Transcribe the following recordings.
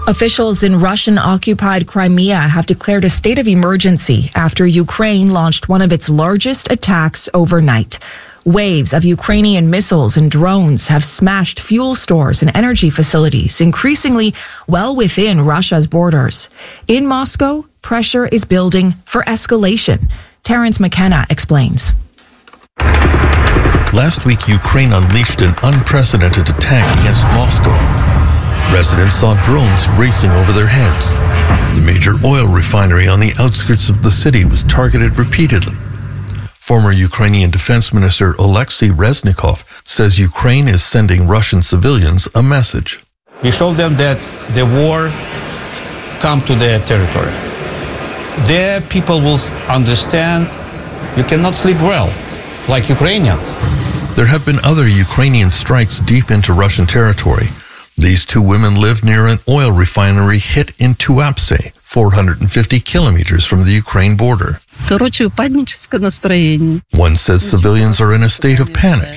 Officials in Russian-occupied Crimea have declared a state of emergency after Ukraine launched one of its largest attacks overnight. Waves of Ukrainian missiles and drones have smashed fuel stores and energy facilities, increasingly well within Russia's borders. In Moscow, pressure is building for escalation. Terence McKenna explains. Last week, Ukraine unleashed an unprecedented attack against Moscow. Residents saw drones racing over their heads. The major oil refinery on the outskirts of the city was targeted repeatedly. Former Ukrainian Defense Minister Oleksiy Reznikov says Ukraine is sending Russian civilians a message. We showed them that the war come to their territory. Their people will understand you cannot sleep well, like Ukrainians. There have been other Ukrainian strikes deep into Russian territory. These two women live near an oil refinery hit in Tuapse, 450 kilometers from the Ukraine border. One says civilians are in a state of panic.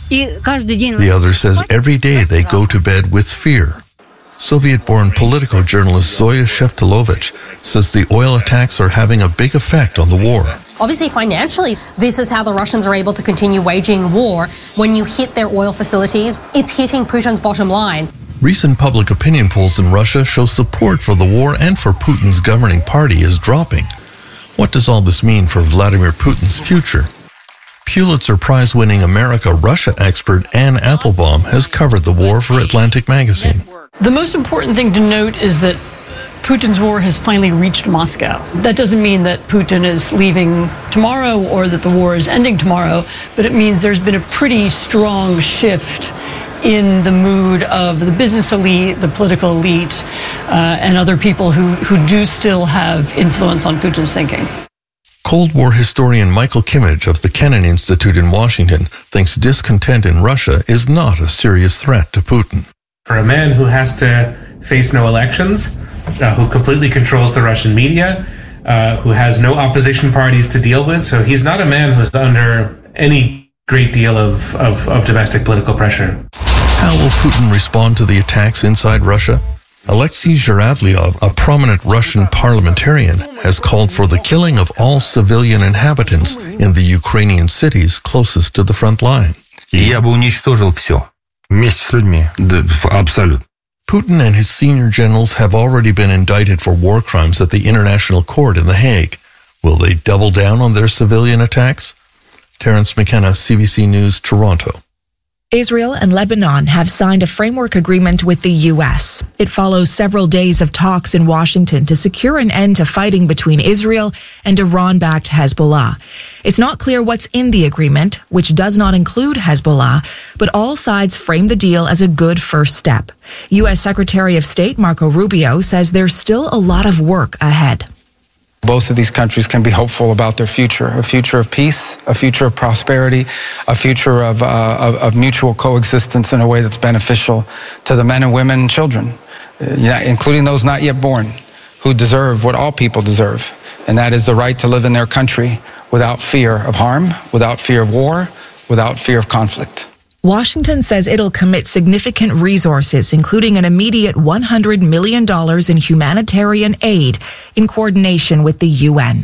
The other says every day they go to bed with fear. Soviet-born political journalist Zoya Shevtelovich says the oil attacks are having a big effect on the war. Obviously, financially, this is how the Russians are able to continue waging war. When you hit their oil facilities, it's hitting Putin's bottom line. Recent public opinion polls in Russia show support for the war and for Putin's governing party is dropping. What does all this mean for Vladimir Putin's future? Pulitzer Prize-winning America-Russia expert Anne Applebaum has covered the war for Atlantic Magazine. The most important thing to note is that Putin's war has finally reached Moscow. That doesn't mean that Putin is leaving tomorrow or that the war is ending tomorrow, but it means there's been a pretty strong shift in the mood of the business elite, the political elite, and other people who do still have influence on Putin's thinking. Cold War historian Michael Kimmage of the Kennan Institute in Washington thinks discontent in Russia is not a serious threat to Putin. For a man who has to face no elections, who completely controls the Russian media, who has no opposition parties to deal with, so he's not a man who's under any great deal of domestic political pressure. How will Putin respond to the attacks inside Russia? Alexei Zhuravlyov, a prominent Russian parliamentarian, has called for the killing of all civilian inhabitants in the Ukrainian cities closest to the front line. Я бы уничтожил все. Вместе с людьми. Абсолютно. Putin and his senior generals have already been indicted for war crimes at the International Court in The Hague. Will they double down on their civilian attacks? Terence McKenna, CBC News, Toronto. Israel and Lebanon have signed a framework agreement with the U.S. It follows several days of talks in Washington to secure an end to fighting between Israel and Iran-backed Hezbollah. It's not clear what's in the agreement, which does not include Hezbollah, but all sides frame the deal as a good first step. U.S. Secretary of State Marco Rubio says there's still a lot of work ahead. Both of these countries can be hopeful about their future, a future of peace, a future of prosperity, a future of mutual coexistence in a way that's beneficial to the men and women and children, including those not yet born, who deserve what all people deserve, and that is the right to live in their country without fear of harm, without fear of war, without fear of conflict. Washington says it'll commit significant resources, including an immediate $100 million in humanitarian aid in coordination with the UN.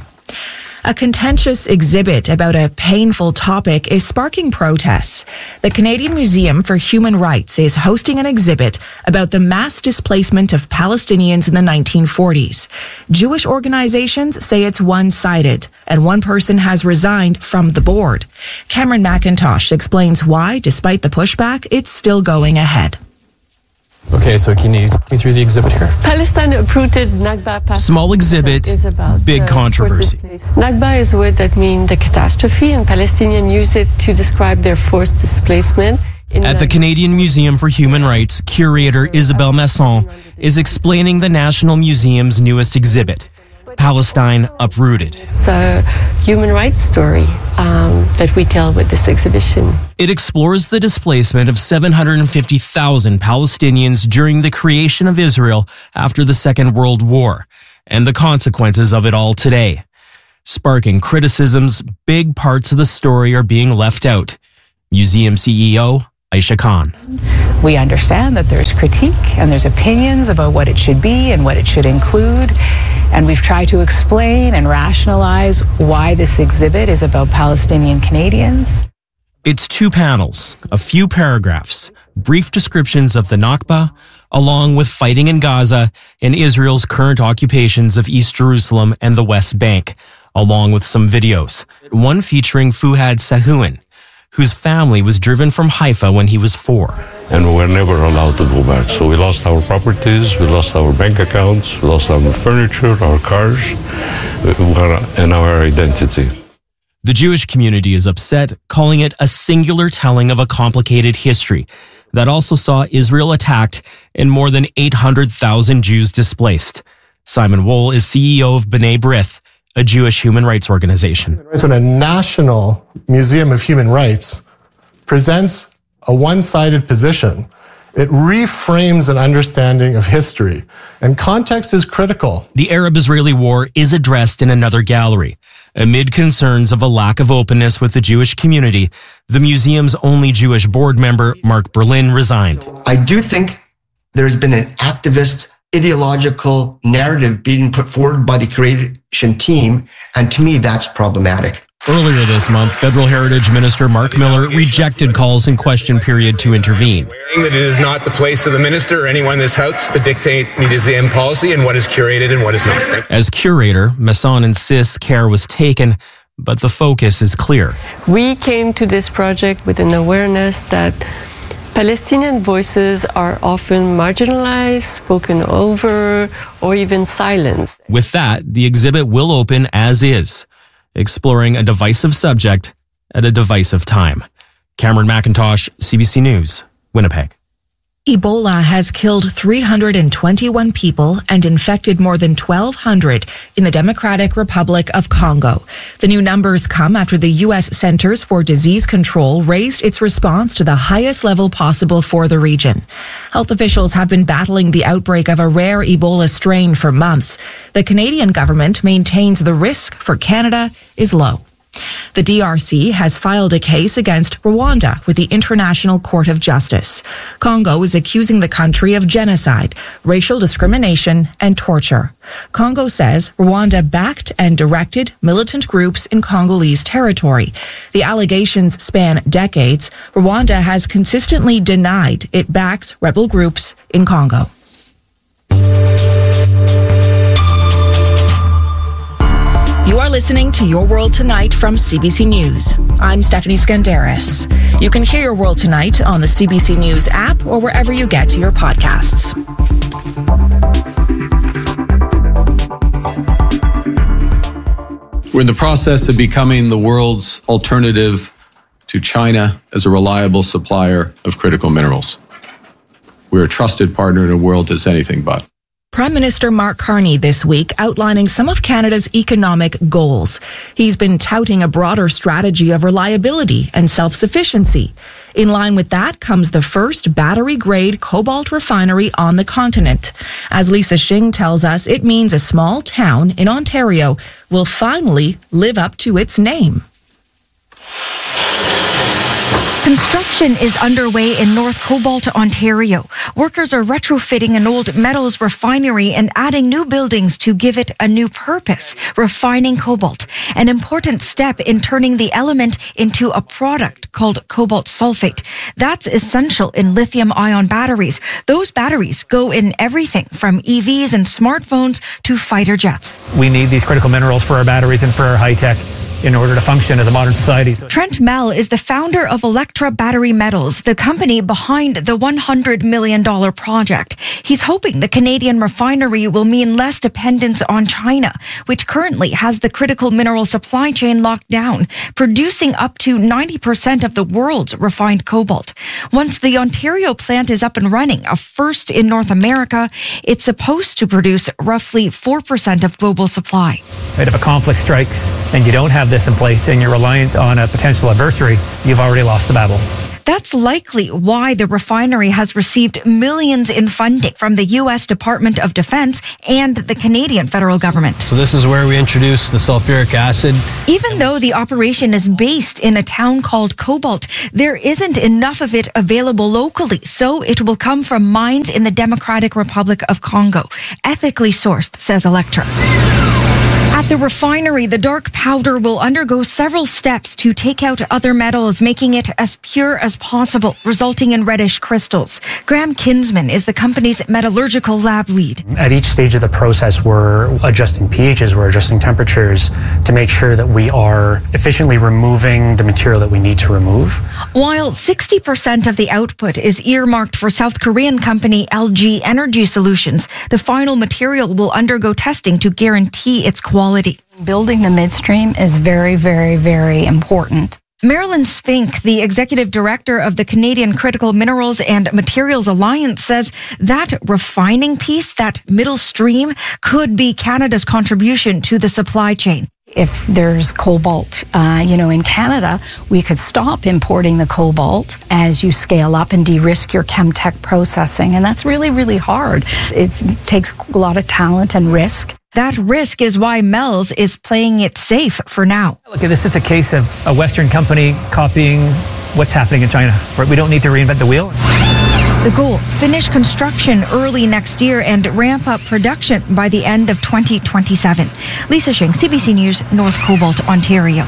A contentious exhibit about a painful topic is sparking protests. The Canadian Museum for Human Rights is hosting an exhibit about the mass displacement of Palestinians in the 1940s. Jewish organizations say it's one-sided, and one person has resigned from the board. Cameron McIntosh explains why, despite the pushback, it's still going ahead. Okay, so can you take me through the exhibit here? Palestine uprooted Nakba. Small exhibit, big controversy. Nakba is a word that means the catastrophe, and Palestinians use it to describe their forced displacement. At the Canadian Museum for Human Rights, curator Isabelle Masson is explaining the National Museum's newest exhibit, Palestine Uprooted. It's a human rights story that we tell with this exhibition. It explores the displacement of 750,000 Palestinians during the creation of Israel after the Second World War, and the consequences of it all today. Sparking criticisms, big parts of the story are being left out. Museum CEO Aisha Khan. We understand that there's critique and there's opinions about what it should be and what it should include. And we've tried to explain and rationalize why this exhibit is about Palestinian Canadians. It's 2 panels, a few paragraphs, brief descriptions of the Nakba, along with fighting in Gaza and Israel's current occupations of East Jerusalem and the West Bank, along with some videos. One featuring Fuad Sahouin, whose family was driven from Haifa when he was 4. And we were never allowed to go back. So we lost our properties, we lost our bank accounts, we lost our furniture, our cars, and our identity. The Jewish community is upset, calling it a singular telling of a complicated history that also saw Israel attacked and more than 800,000 Jews displaced. Simon Wohl is CEO of B'nai B'rith, a Jewish human rights organization. When a national museum of human rights presents a one-sided position, it reframes an understanding of history, and context is critical. The Arab-Israeli war is addressed in another gallery. Amid concerns of a lack of openness with the Jewish community, the museum's only Jewish board member, Mark Berlin, resigned. I do think there's been an activist ideological narrative being put forward by the curation team, and to me, that's problematic. Earlier this month, Federal Heritage Minister Mark Miller rejected calls in question period to intervene. That it is not the place of the minister or anyone in this house to dictate museum policy and what is curated and what is not. As curator, Masson insists care was taken, but the focus is clear. We came to this project with an awareness that Palestinian voices are often marginalized, spoken over, or even silenced. With that, the exhibit will open as is, exploring a divisive subject at a divisive time. Cameron McIntosh, CBC News, Winnipeg. Ebola has killed 321 people and infected more than 1,200 in the Democratic Republic of Congo. The new numbers come after the U.S. Centers for Disease Control raised its response to the highest level possible for the region. Health officials have been battling the outbreak of a rare Ebola strain for months. The Canadian government maintains the risk for Canada is low. The DRC has filed a case against Rwanda with the International Court of Justice. Congo is accusing the country of genocide, racial discrimination, and torture. Congo says Rwanda backed and directed militant groups in Congolese territory. The allegations span decades. Rwanda has consistently denied it backs rebel groups in Congo. You are listening to Your World Tonight from CBC News. I'm Stephanie Skandaris. You can hear Your World Tonight on the CBC News app or wherever you get your podcasts. We're in the process of becoming the world's alternative to China as a reliable supplier of critical minerals. We're a trusted partner in a world that's anything but. Prime Minister Mark Carney this week outlining some of Canada's economic goals. He's been touting a broader strategy of reliability and self-sufficiency. In line with that comes the first battery-grade cobalt refinery on the continent. As Lisa Shing tells us, it means a small town in Ontario will finally live up to its name. Construction is underway in North Cobalt, Ontario. Workers are retrofitting an old metals refinery and adding new buildings to give it a new purpose, refining cobalt, an important step in turning the element into a product called cobalt sulfate. That's essential in lithium-ion batteries. Those batteries go in everything from EVs and smartphones to fighter jets. We need these critical minerals for our batteries and for our high-tech in order to function as a modern society. Trent Mell is the founder of Electra Battery Metals, the company behind the $100 million project. He's hoping the Canadian refinery will mean less dependence on China, which currently has the critical mineral supply chain locked down, producing up to 90% of the world's refined cobalt. Once the Ontario plant is up and running, a first in North America, it's supposed to produce roughly 4% of global supply. If a conflict strikes and you don't have this in place and you're reliant on a potential adversary, you've already lost the battle. That's likely why the refinery has received millions in funding from the U.S. Department of Defense and the Canadian federal government. So this is where we introduce the sulfuric acid. Even though the operation is based in a town called Cobalt, there isn't enough of it available locally, so it will come from mines in the Democratic Republic of Congo, ethically sourced, says Electra. At the refinery, the dark powder will undergo several steps to take out other metals, making it as pure as possible, resulting in reddish crystals. Graham Kinsman is the company's metallurgical lab lead. At each stage of the process, we're adjusting pHs, we're adjusting temperatures to make sure that we are efficiently removing the material that we need to remove. While 60% of the output is earmarked for South Korean company LG Energy Solutions, the final material will undergo testing to guarantee its quality. Building the midstream is very, very, very important. Marilyn Spink, the executive director of the Canadian Critical Minerals and Materials Alliance, says that refining piece, that middle stream, could be Canada's contribution to the supply chain. If there's cobalt, in Canada, we could stop importing the cobalt as you scale up and de-risk your chemtech processing. And that's really, really hard. It takes a lot of talent and risk. That risk is why Mel's is playing it safe for now. Look, this is a case of a Western company copying what's happening in China. Right? We don't need to reinvent the wheel. The goal, finish construction early next year and ramp up production by the end of 2027. Lisa Shing, CBC News, North Cobalt, Ontario.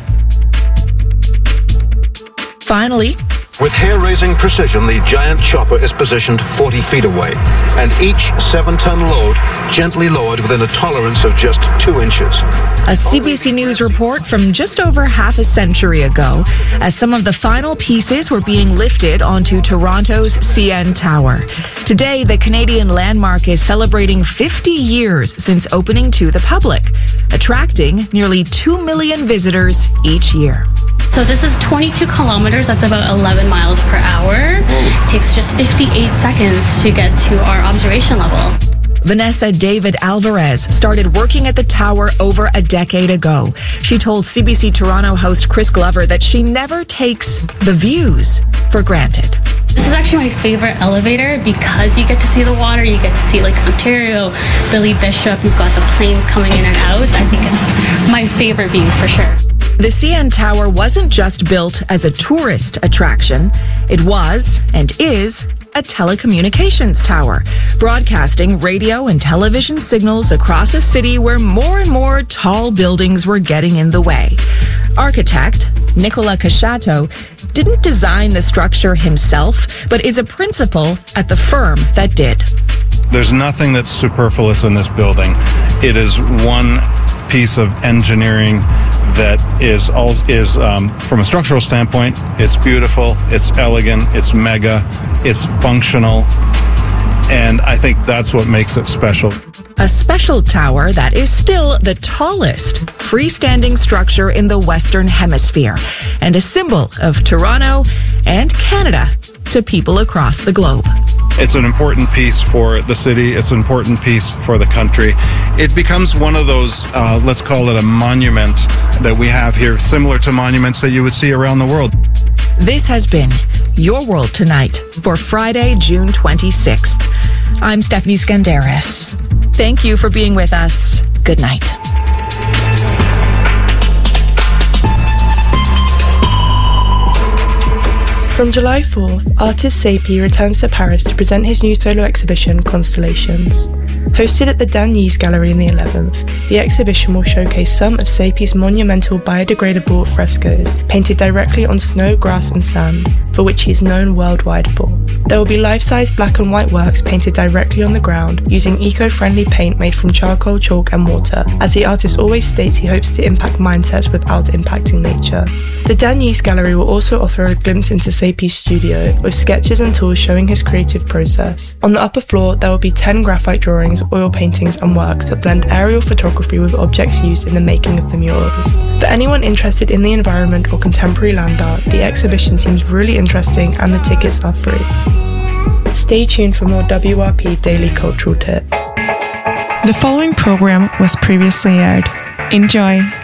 Finally, with hair-raising precision, the giant chopper is positioned 40 feet away, and each 7-ton load gently lowered within a tolerance of just 2 inches. A CBC News report from just over half a century ago, as some of the final pieces were being lifted onto Toronto's CN Tower. Today, the Canadian landmark is celebrating 50 years since opening to the public, attracting nearly 2 million visitors each year. So this is 22 kilometers, that's about 11 miles per hour. It takes just 58 seconds to get to our observation level. Vanessa David Alvarez started working at the tower over a decade ago. She told CBC Toronto host Chris Glover that she never takes the views for granted. This is actually my favorite elevator because you get to see the water, you get to see Lake Ontario, Billy Bishop, you've got the planes coming in and out. I think it's my favorite view for sure. The CN Tower wasn't just built as a tourist attraction. It was and is a telecommunications tower, broadcasting radio and television signals across a city where more and more tall buildings were getting in the way. Architect Nicola Casciato didn't design the structure himself, but is a principal at the firm that did. There's nothing that's superfluous in this building. It is one piece of engineering that is from a structural standpoint, it's beautiful, it's elegant, it's mega, it's functional, and I think that's what makes it special. A special tower that is still the tallest freestanding structure in the Western Hemisphere and a symbol of Toronto and Canada to people across the globe. It's an important piece for the city. It's an important piece for the country. It becomes one of those, let's call it a monument that we have here, similar to monuments that you would see around the world. This has been Your World Tonight for Friday, June 26th. I'm Stephanie Skandaris. Thank you for being with us. Good night. From July 4th, artist Sapie returns to Paris to present his new solo exhibition, Constellations. Hosted at the Danese Gallery in the 11th, the exhibition will showcase some of Sapie's monumental biodegradable frescoes painted directly on snow, grass and sand, for which he is known worldwide for. There will be life-size black and white works painted directly on the ground using eco-friendly paint made from charcoal, chalk and mortar, as the artist always states he hopes to impact mindsets without impacting nature. The Danese Gallery will also offer a glimpse into Sapie's studio, with sketches and tools showing his creative process. On the upper floor, there will be 10 graphite drawings, oil paintings and works that blend aerial photography with objects used in the making of the murals. For anyone interested in the environment or contemporary land art, the exhibition seems really interesting and the tickets are free. Stay tuned for more WRP Daily Cultural Tip. The following program was previously aired. Enjoy.